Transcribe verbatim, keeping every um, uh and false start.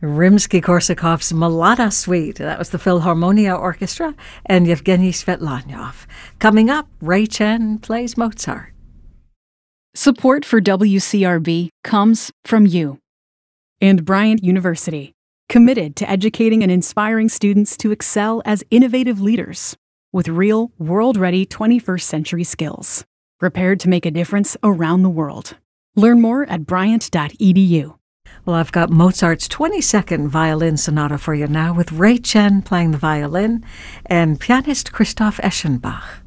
Rimsky-Korsakov's Malada Suite. That was the Philharmonia Orchestra and Yevgeny Svetlanyov. Coming up, Ray Chen plays Mozart. Support for W C R B comes from you. And Bryant University, committed to educating and inspiring students to excel as innovative leaders with real, world-ready twenty-first century skills, prepared to make a difference around the world. Learn more at bryant dot e d u. Well, I've got Mozart's twenty-second Violin Sonata for you now, with Ray Chen playing the violin and pianist Christoph Eschenbach.